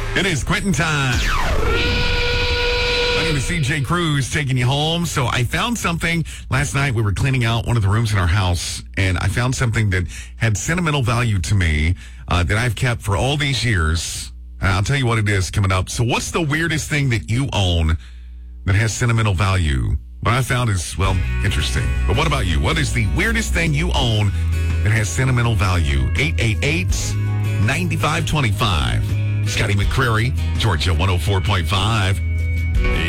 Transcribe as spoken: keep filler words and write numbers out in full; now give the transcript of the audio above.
It is Quentin time. My name is C J Cruz, taking you home. So I found something last night. We were cleaning out one of the rooms in our house, and I found something that had sentimental value to me uh, that I've kept for all these years. Uh, I'll tell you what it is coming up. So what's the weirdest thing that you own that has sentimental value? What I found is, well, interesting. But what about you? What is the weirdest thing you own that has sentimental value? eight eight eight, nine five two five. Scotty McCreary, Georgia one oh four point five.